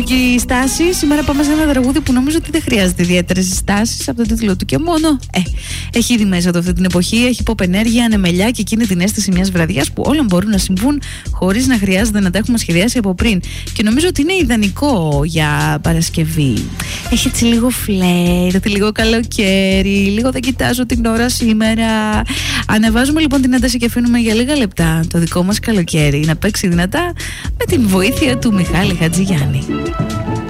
Και η στάση, σήμερα πάμε σε ένα τραγούδι που νομίζω ότι δεν χρειάζεται ιδιαίτερες στάσεις από τον τίτλο του και μόνο. Έχει ήδη μέσα του αυτή την εποχή, έχει pop ενέργεια, ανεμελιά και εκείνη την αίσθηση μιας βραδιάς που όλα μπορούν να συμβούν χωρίς να χρειάζεται να τα έχουμε σχεδιάσει από πριν. Και νομίζω ότι είναι ιδανικό για Παρασκευή. Έχει έτσι λίγο φλερτ, λίγο καλοκαίρι, λίγο δεν κοιτάζω την ώρα σήμερα. Ανεβάζουμε λοιπόν την ένταση και αφήνουμε για λίγα λεπτά το δικό μας καλοκαίρι να παίξει δυνατά με την βοήθεια του Μιχάλη Χατζηγιάννη.